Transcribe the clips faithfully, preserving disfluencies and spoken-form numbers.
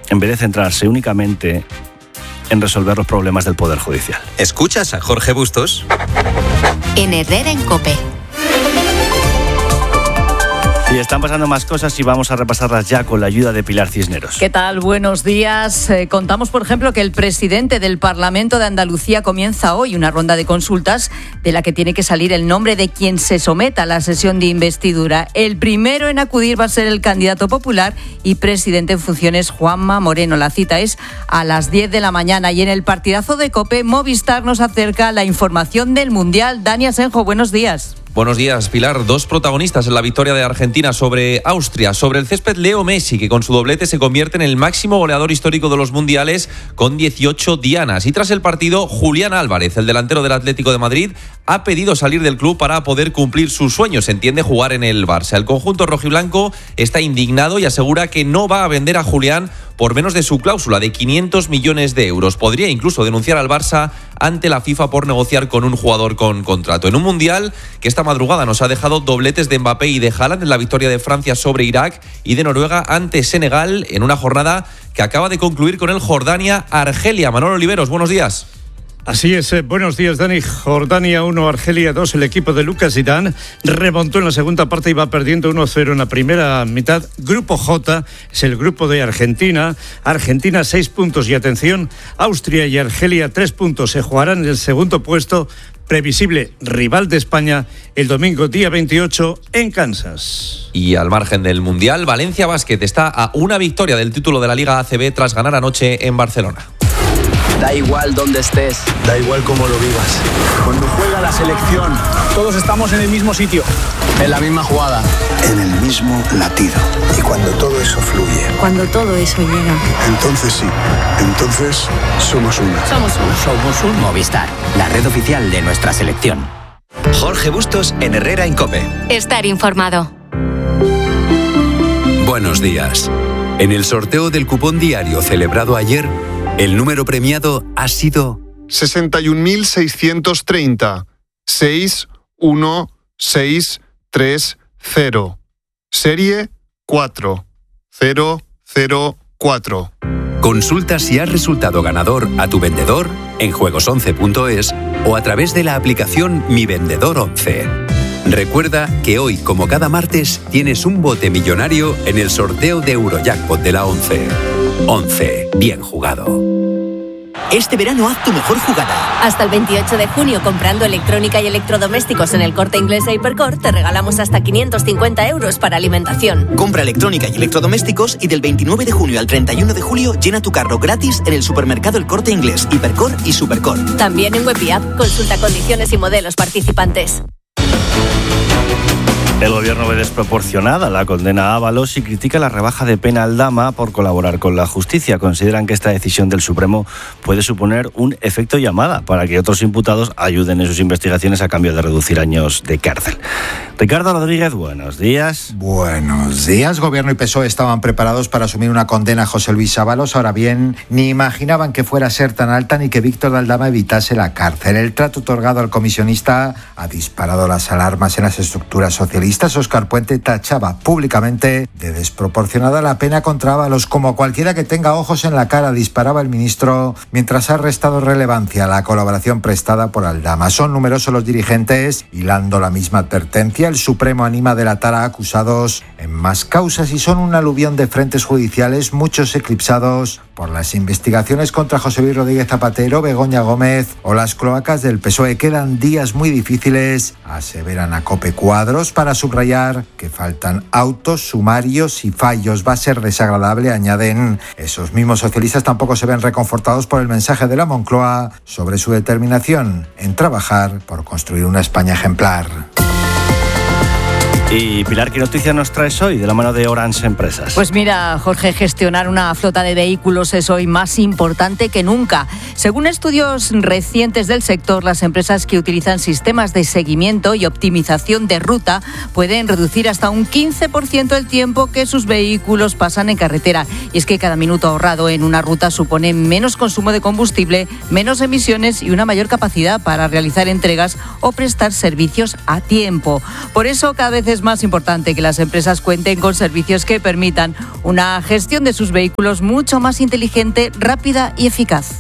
en vez de centrarse únicamente en resolver los problemas del Poder Judicial. ¿Escuchas a Jorge Bustos? En Herrera en COPE. Y están pasando más cosas y vamos a repasarlas ya con la ayuda de Pilar Cisneros. ¿Qué tal? Buenos días. Eh, contamos, por ejemplo, que el presidente del Parlamento de Andalucía comienza hoy una ronda de consultas de la que tiene que salir el nombre de quien se someta a la sesión de investidura. El primero en acudir va a ser el candidato popular y presidente en funciones, Juanma Moreno. La cita es a las diez de la mañana y en el partidazo de COPE, Movistar nos acerca la información del Mundial. Dani Asenjo, buenos días. Buenos días, Pilar. Dos protagonistas en la victoria de Argentina sobre Austria. Sobre el césped, Leo Messi, que con su doblete se convierte en el máximo goleador histórico de los mundiales con dieciocho dianas. Y tras el partido, Julián Álvarez, el delantero del Atlético de Madrid, ha pedido salir del club para poder cumplir sus sueños. Se entiende jugar en el Barça. El conjunto rojiblanco está indignado y asegura que no va a vender a Julián por menos de su cláusula de quinientos millones de euros. Podría incluso denunciar al Barça ante la FIFA por negociar con un jugador con contrato. En un mundial que esta madrugada nos ha dejado dobletes de Mbappé y de Haaland en la victoria de Francia sobre Irak y de Noruega ante Senegal en una jornada que acaba de concluir con el Jordania-Argelia. Manolo Oliveros, buenos días. Así es, eh, buenos días, Dani. Jordania uno, Argelia dos. El equipo de Lucas Zidane remontó en la segunda parte y va perdiendo uno cero en la primera mitad. Grupo J es el grupo de Argentina. Argentina seis puntos y atención, Austria y Argelia tres puntos. Se jugarán en el segundo puesto, previsible rival de España, el domingo día veintiocho en Kansas. Y al margen del Mundial, Valencia Basket está a una victoria del título de la Liga A C B tras ganar anoche en Barcelona. Da igual dónde estés, da igual cómo lo vivas. Cuando juega la selección, todos estamos en el mismo sitio, en la misma jugada, en el mismo latido. Y cuando todo eso fluye, cuando todo eso llega, entonces sí, entonces somos uno. Somos uno. Somos un Movistar, la red oficial de nuestra selección. Jorge Bustos en Herrera en COPE. Estar informado. Buenos días. En el sorteo del cupón diario celebrado ayer, el número premiado ha sido sesenta y un mil seiscientos treinta, seis uno seis tres cero. Serie cuatro cero cero cuatro. Consulta si has resultado ganador a tu vendedor en juegos once punto es o a través de la aplicación Mi Vendedor once. Recuerda que hoy, como cada martes, tienes un bote millonario en el sorteo de Eurojackpot de la once. once. Bien jugado. Este verano haz tu mejor jugada. Hasta el veintiocho de junio, comprando electrónica y electrodomésticos en el Corte Inglés e Hipercor, te regalamos hasta quinientos cincuenta euros para alimentación. Compra electrónica y electrodomésticos y del veintinueve de junio al treinta y uno de julio llena tu carro gratis en el supermercado El Corte Inglés, Hipercor y Supercor. También en web y app. Consulta condiciones y modelos participantes. El gobierno ve desproporcionada la condena a Ábalos y critica la rebaja de pena al Dama por colaborar con la justicia. Consideran que esta decisión del Supremo puede suponer un efecto llamada para que otros imputados ayuden en sus investigaciones a cambio de reducir años de cárcel. Ricardo Rodríguez, buenos días. Buenos días. Gobierno y P S O E estaban preparados para asumir una condena a José Luis Ábalos. Ahora bien, ni imaginaban que fuera a ser tan alta ni que Víctor de Aldama evitase la cárcel. El trato otorgado al comisionista ha disparado las alarmas en las estructuras socialistas. Óscar Puente tachaba públicamente de desproporcionada la pena contra Ábalos. Como cualquiera que tenga ojos en la cara, disparaba el ministro, mientras ha restado relevancia a la colaboración prestada por Aldama. Son numerosos los dirigentes hilando la misma advertencia. El Supremo anima a delatar a acusados en más causas y son un aluvión de frentes judiciales, muchos eclipsados por las investigaciones contra José Luis Rodríguez Zapatero, Begoña Gómez o las cloacas del P S O E. Quedan días muy difíciles, aseveran a COPE Cuadros, para subrayar que faltan autos, sumarios y fallos. Va a ser desagradable, añaden. Esos mismos socialistas tampoco se ven reconfortados por el mensaje de la Moncloa sobre su determinación en trabajar por construir una España ejemplar. Y Pilar, ¿qué noticia nos traes hoy de la mano de Orange Empresas? Pues mira, Jorge, gestionar una flota de vehículos es hoy más importante que nunca. Según estudios recientes del sector, las empresas que utilizan sistemas de seguimiento y optimización de ruta pueden reducir hasta un quince por ciento el tiempo que sus vehículos pasan en carretera. Y es que cada minuto ahorrado en una ruta supone menos consumo de combustible, menos emisiones y una mayor capacidad para realizar entregas o prestar servicios a tiempo. Por eso, cada vez es es más importante que las empresas cuenten con servicios que permitan una gestión de sus vehículos mucho más inteligente, rápida y eficaz.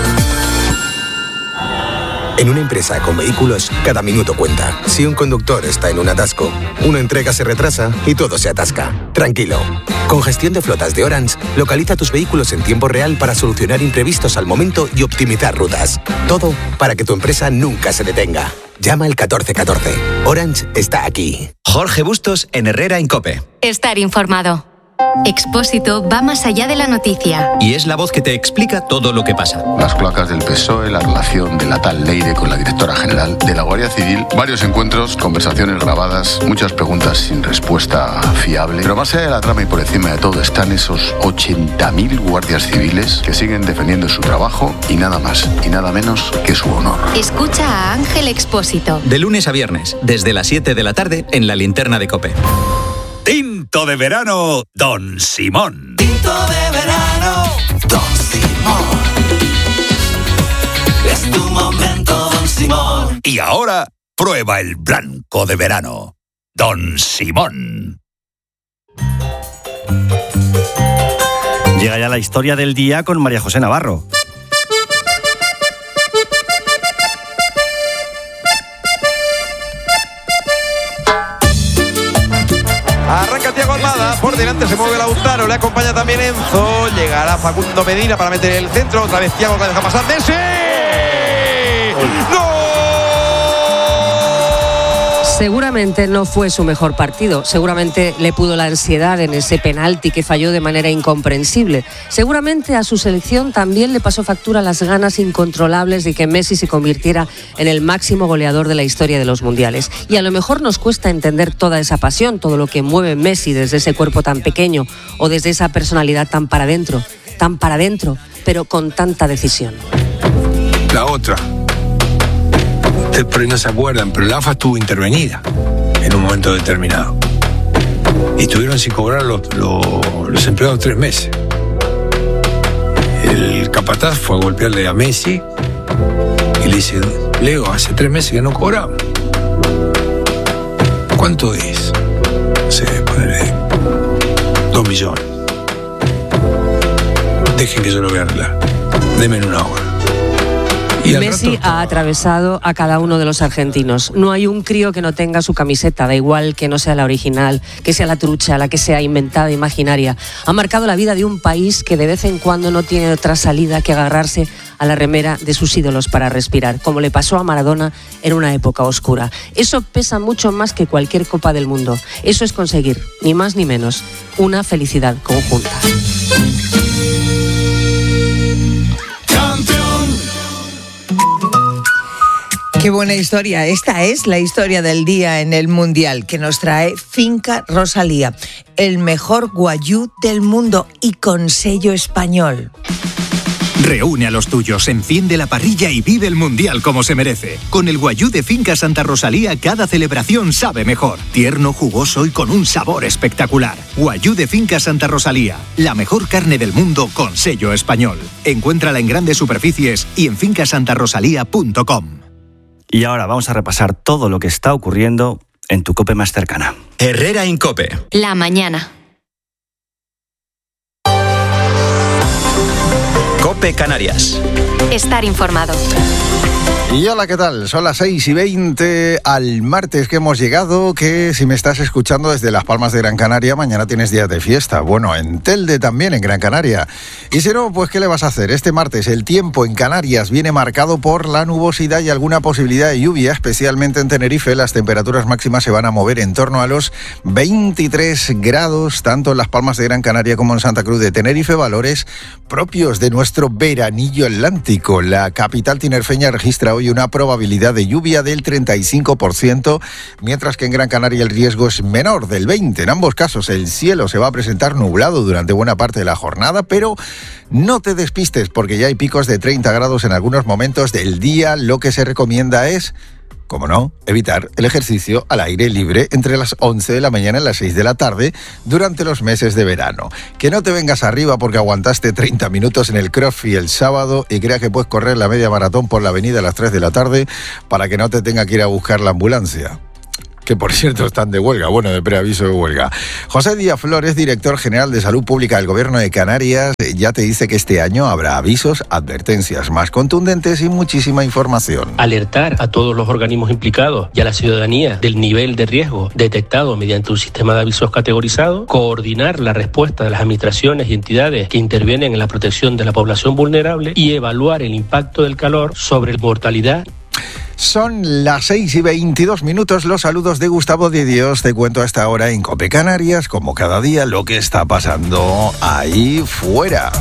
En una empresa con vehículos, cada minuto cuenta. Si un conductor está en un atasco, una entrega se retrasa y todo se atasca. Tranquilo. Con gestión de flotas de Orange, localiza tus vehículos en tiempo real para solucionar imprevistos al momento y optimizar rutas. Todo para que tu empresa nunca se detenga. Llama al catorce catorce. Orange está aquí. Jorge Bustos en Herrera en COPE. Estar informado. Expósito va más allá de la noticia. Y es la voz que te explica todo lo que pasa. Las cloacas del P S O E, la relación de la tal Leire con la directora general de la Guardia Civil, varios encuentros, conversaciones grabadas, muchas preguntas sin respuesta fiable. Pero más allá de la trama y por encima de todo están esos ochenta mil guardias civiles que siguen defendiendo su trabajo y nada más y nada menos que su honor. Escucha a Ángel Expósito. De lunes a viernes, desde las siete de la tarde, en la linterna de COPE. Tinto de verano, Don Simón. Tinto de verano, Don Simón. Es tu momento, Don Simón. Y ahora, prueba el blanco de verano, Don Simón. Llega ya la historia del día con María José Navarro. Arranca Thiago Almada, por delante se mueve Lautaro, le acompaña también Enzo, llegará Facundo Medina para meter el centro, otra vez Thiago que deja pasar, ¡Messi! ¡No! Seguramente no fue su mejor partido, seguramente le pudo la ansiedad en ese penalti que falló de manera incomprensible. Seguramente a su selección también le pasó factura las ganas incontrolables de que Messi se convirtiera en el máximo goleador de la historia de los mundiales. Y a lo mejor nos cuesta entender toda esa pasión, todo lo que mueve Messi desde ese cuerpo tan pequeño o desde esa personalidad tan para adentro, tan para adentro, pero con tanta decisión. La otra. Ustedes por ahí no se acuerdan, pero la A F A estuvo intervenida en un momento determinado. Y estuvieron sin cobrar los, los, los empleados tres meses. El capataz fue a golpearle a Messi y le dice: Leo, hace tres meses que no cobramos. ¿Cuánto es? No sé, ponele dos millones. Dejen que yo lo voy a arreglar. Denme en una hora. Y Messi ha atravesado a cada uno de los argentinos. No hay un crío que no tenga su camiseta, da igual que no sea la original, que sea la trucha, la que sea inventada, imaginaria. Ha marcado la vida de un país que de vez en cuando no tiene otra salida que agarrarse a la remera de sus ídolos para respirar, como le pasó a Maradona en una época oscura. Eso pesa mucho más que cualquier Copa del Mundo. Eso es conseguir, ni más ni menos, una felicidad conjunta. Qué buena historia. Esta es la historia del día en el Mundial que nos trae Finca Rosalía, el mejor guayú del mundo y con sello español. Reúne a los tuyos, enciende la parrilla y vive el Mundial como se merece. Con el guayú de Finca Santa Rosalía, cada celebración sabe mejor. Tierno, jugoso y con un sabor espectacular. Guayú de Finca Santa Rosalía, la mejor carne del mundo con sello español. Encuéntrala en grandes superficies y en finca santa rosalía punto com. Y ahora vamos a repasar todo lo que está ocurriendo en tu COPE más cercana. Herrera en COPE. La mañana. COPE Canarias. Estar informado. Y hola, ¿qué tal? Son las seis y veinte al martes que hemos llegado, que si me estás escuchando desde Las Palmas de Gran Canaria, mañana tienes día de fiesta. Bueno, en Telde también, en Gran Canaria. Y si no, pues ¿qué le vas a hacer? Este martes el tiempo en Canarias viene marcado por la nubosidad y alguna posibilidad de lluvia, especialmente en Tenerife. Las temperaturas máximas se van a mover en torno a los veintitrés grados, tanto en Las Palmas de Gran Canaria como en Santa Cruz de Tenerife, valores propios de nuestro veranillo atlántico. La capital tinerfeña registra hoy una probabilidad de lluvia del treinta y cinco por ciento, mientras que en Gran Canaria el riesgo es menor, del veinte por ciento. En ambos casos el cielo se va a presentar nublado durante buena parte de la jornada, pero no te despistes porque ya hay picos de treinta grados en algunos momentos del día. Lo que se recomienda es, como no, evitar el ejercicio al aire libre entre las once de la mañana y las seis de la tarde durante los meses de verano. Que no te vengas arriba porque aguantaste treinta minutos en el CrossFit el sábado y creas que puedes correr la media maratón por la avenida a las tres de la tarde para que no te tenga que ir a buscar la ambulancia. que por cierto están de huelga, bueno, de preaviso de huelga. José Díaz Flores, director general de Salud Pública del Gobierno de Canarias, ya te dice que este año habrá avisos, advertencias más contundentes y muchísima información. Alertar a todos los organismos implicados y a la ciudadanía del nivel de riesgo detectado mediante un sistema de avisos categorizado, coordinar la respuesta de las administraciones y entidades que intervienen en la protección de la población vulnerable y evaluar el impacto del calor sobre la mortalidad. Son las seis y veintidós minutos, los saludos de Gustavo de Dios. Te cuento a esta hora en COPE Canarias, como cada día, lo que está pasando ahí fuera.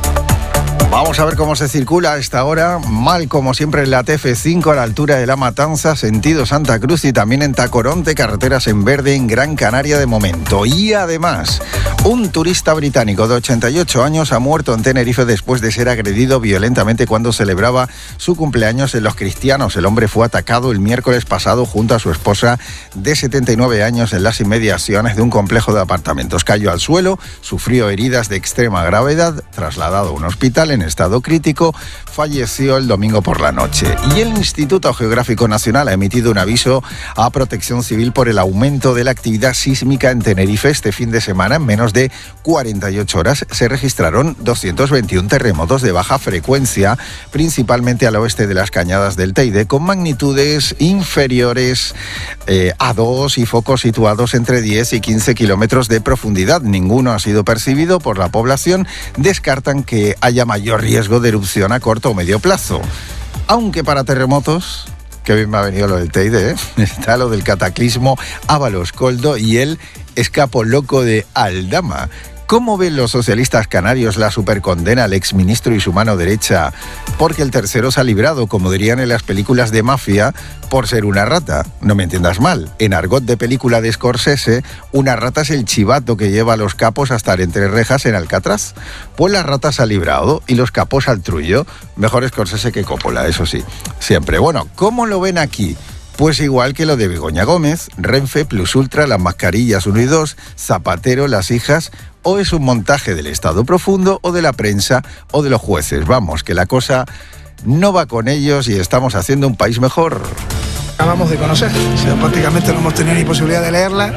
Vamos a ver cómo se circula a esta hora. Mal como siempre en la T F cinco a la altura de La Matanza, sentido Santa Cruz, y también en Tacoronte, carreteras en verde en Gran Canaria de momento. Y además, un turista británico de ochenta y ocho años ha muerto en Tenerife después de ser agredido violentamente cuando celebraba su cumpleaños en Los Cristianos. El hombre fue atacado el miércoles pasado junto a su esposa de setenta y nueve años en las inmediaciones de un complejo de apartamentos. Cayó al suelo, sufrió heridas de extrema gravedad, trasladado a un hospital en estado crítico, falleció el domingo por la noche. Y el Instituto Geográfico Nacional ha emitido un aviso a Protección Civil por el aumento de la actividad sísmica en Tenerife. Este fin de semana, en menos de cuarenta y ocho horas, se registraron doscientos veintiún terremotos de baja frecuencia, principalmente al oeste de las Cañadas del Teide, con magnitudes inferiores eh, a dos y focos situados entre diez y quince kilómetros de profundidad. Ninguno ha sido percibido por la población. Descartan que haya mayor riesgo de erupción a corto o medio plazo. Aunque para terremotos, que bien me ha venido lo del Teide, ¿eh? Está lo del cataclismo Ábalos Coldo y el escapo loco de Aldama. ¿Cómo ven los socialistas canarios la supercondena al exministro y su mano derecha? Porque el tercero se ha librado, como dirían en las películas de mafia, por ser una rata. No me entiendas mal. En argot de película de Scorsese, una rata es el chivato que lleva a los capos a estar entre rejas en Alcatraz. Pues la rata se ha librado y los capos al trullo. Mejor Scorsese que Coppola, eso sí. Siempre. Bueno, ¿cómo lo ven aquí? Pues igual que lo de Begoña Gómez, Renfe, Plus Ultra, las mascarillas uno y dos, Zapatero, las hijas, o es un montaje del Estado profundo o de la prensa o de los jueces. Vamos, que la cosa no va con ellos y estamos haciendo un país mejor. Acabamos de conocer, o sea, prácticamente no hemos tenido ni posibilidad de leerla,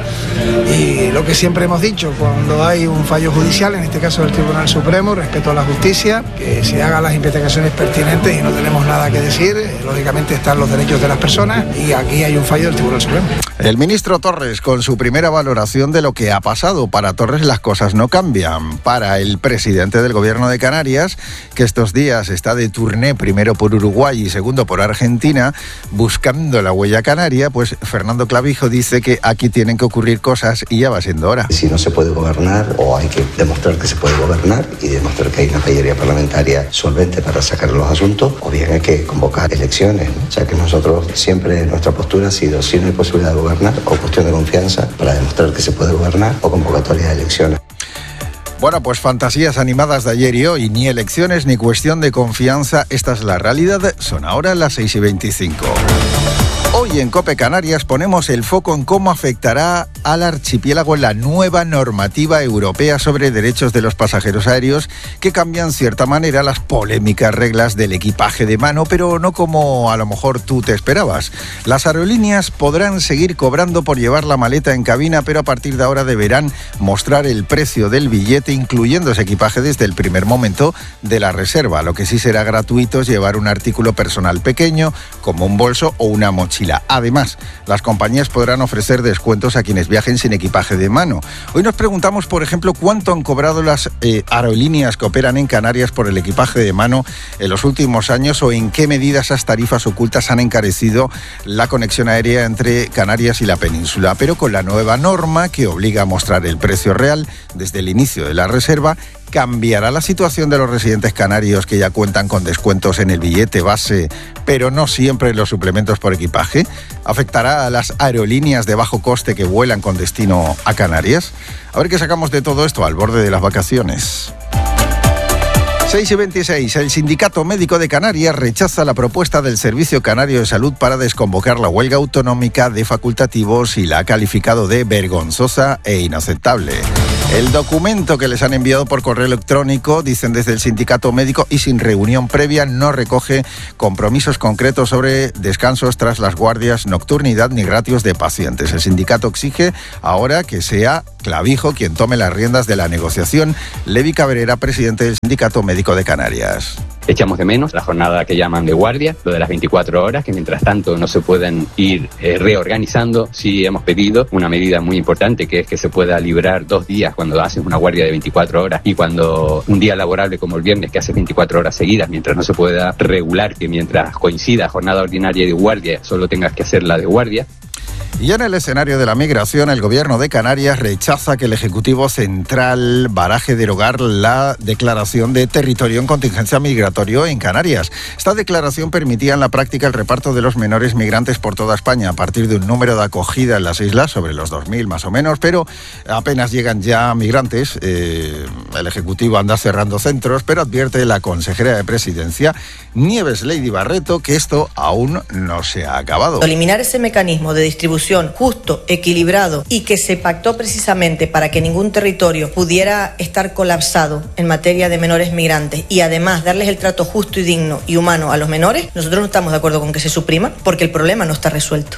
y lo que siempre hemos dicho, cuando hay un fallo judicial, en este caso del Tribunal Supremo, respeto a la justicia, que se hagan las investigaciones pertinentes y no tenemos nada que decir. Lógicamente están los derechos de las personas y aquí hay un fallo del Tribunal Supremo. El ministro Torres, con su primera valoración de lo que ha pasado. Para Torres las cosas no cambian. Para el presidente del Gobierno de Canarias, que estos días está de turné, primero por Uruguay y segundo por Argentina, buscando la huella canaria, pues Fernando Clavijo dice que aquí tienen que ocurrir cosas y ya va siendo hora. Si no se puede gobernar, o hay que demostrar que se puede gobernar y demostrar que hay una mayoría parlamentaria solvente para sacar los asuntos, o bien hay que convocar elecciones, ¿no? O sea que nosotros siempre, nuestra postura ha sido, si no hay posibilidad de gobernar, o cuestión de confianza para demostrar que se puede gobernar, o convocatoria de elecciones. Bueno, pues fantasías animadas de ayer y hoy, ni elecciones ni cuestión de confianza, esta es la realidad. Son ahora las seis y veinticinco. Hoy en COPE Canarias ponemos el foco en cómo afectará al archipiélago la nueva normativa europea sobre derechos de los pasajeros aéreos, que cambian en cierta manera las polémicas reglas del equipaje de mano, pero no como a lo mejor tú te esperabas. Las aerolíneas podrán seguir cobrando por llevar la maleta en cabina, pero a partir de ahora deberán mostrar el precio del billete, incluyendo ese equipaje desde el primer momento de la reserva. Lo que sí será gratuito es llevar un artículo personal pequeño, como un bolso o una mochila. Además, las compañías podrán ofrecer descuentos a quienes viajen sin equipaje de mano. Hoy nos preguntamos, por ejemplo, cuánto han cobrado las eh, aerolíneas que operan en Canarias por el equipaje de mano en los últimos años, o en qué medida esas tarifas ocultas han encarecido la conexión aérea entre Canarias y la península. Pero con la nueva norma, que obliga a mostrar el precio real desde el inicio de la reserva, ¿cambiará la situación de los residentes canarios que ya cuentan con descuentos en el billete base, pero no siempre en los suplementos por equipaje? ¿Afectará a las aerolíneas de bajo coste que vuelan con destino a Canarias? A ver qué sacamos de todo esto al borde de las vacaciones. seis y veintiséis. El Sindicato Médico de Canarias rechaza la propuesta del Servicio Canario de Salud para desconvocar la huelga autonómica de facultativos y la ha calificado de vergonzosa e inaceptable. El documento que les han enviado por correo electrónico, dicen desde el sindicato médico, y sin reunión previa, no recoge compromisos concretos sobre descansos tras las guardias, nocturnidad ni ratios de pacientes. El sindicato exige ahora que sea Clavijo quien tome las riendas de la negociación. Levi Cabrera, presidente del Sindicato Médico de Canarias. Echamos de menos la jornada que llaman de guardia, lo de las veinticuatro horas, que mientras tanto no se pueden ir eh, reorganizando. Sí hemos pedido una medida muy importante, que es que se pueda librar dos días cuando haces una guardia de veinticuatro horas y cuando un día laborable como el viernes que haces veinticuatro horas seguidas, mientras no se pueda regular que mientras coincida jornada ordinaria y de guardia solo tengas que hacer la de guardia. Y en el escenario de la migración, el Gobierno de Canarias rechaza que el Ejecutivo Central baraje derogar la declaración de territorio en contingencia migratorio en Canarias. Esta declaración permitía en la práctica el reparto de los menores migrantes por toda España a partir de un número de acogida en las islas, sobre los dos mil más o menos, pero apenas llegan ya migrantes. Eh, el Ejecutivo anda cerrando centros, pero advierte la consejera de Presidencia, Nieves Lady Barreto, que esto aún no se ha acabado. Eliminar ese mecanismo de distribución justo, equilibrado y que se pactó precisamente para que ningún territorio pudiera estar colapsado en materia de menores migrantes y además darles el trato justo y digno y humano a los menores, nosotros no estamos de acuerdo con que se suprima porque el problema no está resuelto.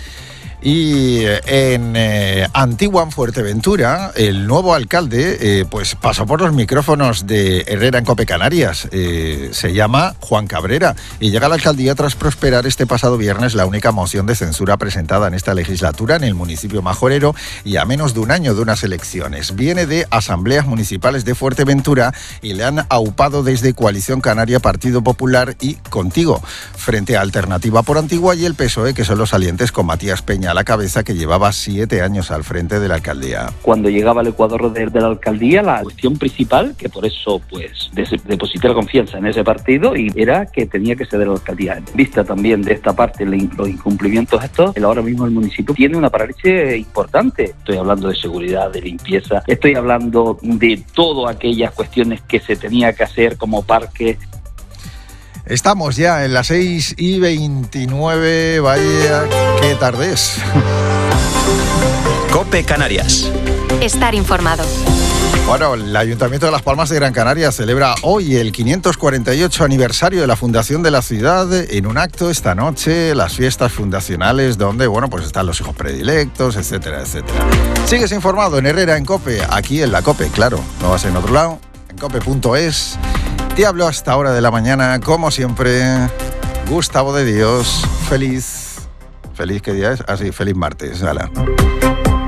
Y en eh, Antigua, en Fuerteventura, el nuevo alcalde eh, pues pasó por los micrófonos de Herrera en COPE Canarias. Eh, se llama Juan Cabrera y llega a la alcaldía tras prosperar este pasado viernes la única moción de censura presentada en esta legislatura en el municipio majorero y a menos de un año de unas elecciones. Viene de asambleas municipales de Fuerteventura y le han aupado desde Coalición Canaria, Partido Popular y Contigo, frente a Alternativa por Antigua y el P S O E, que son los salientes con Matías Peña a la cabeza, que llevaba siete años al frente de la alcaldía. Cuando llegaba al Ecuador de, de la alcaldía, la cuestión principal, que por eso pues des, deposité la confianza en ese partido, y era que tenía que ceder la alcaldía. En vista también de esta parte, los incumplimientos estos, ahora mismo el municipio tiene una parálisis importante. Estoy hablando de seguridad, de limpieza, estoy hablando de todas aquellas cuestiones que se tenía que hacer como parque. Estamos ya en las seis y veintinueve, vaya, qué tarde es. COPE Canarias. Estar informado. Bueno, el Ayuntamiento de Las Palmas de Gran Canaria celebra hoy el quinientos cuarenta y ocho aniversario de la fundación de la ciudad en un acto esta noche, las fiestas fundacionales donde, bueno, pues están los hijos predilectos, etcétera, etcétera. Sigues informado en Herrera, en COPE, aquí en la COPE, claro, no vas en otro lado, en cope punto es. Te hablo hasta hora de la mañana, como siempre, Gustavo de Dios. Feliz, feliz, ¿qué día es? Ah, sí, feliz martes, hala.